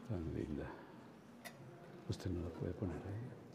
Tan linda. Usted no la puede poner ahí.